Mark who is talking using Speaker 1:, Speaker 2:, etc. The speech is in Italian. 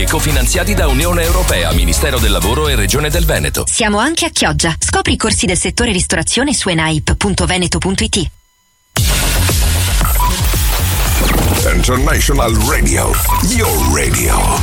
Speaker 1: cofinanziati da Unione Europea, Ministero del Lavoro e Regione del Veneto.
Speaker 2: Siamo anche a Chioggia. Scopri i corsi del settore ristorazione su enaip.veneto.it.
Speaker 3: International Radio, your radio.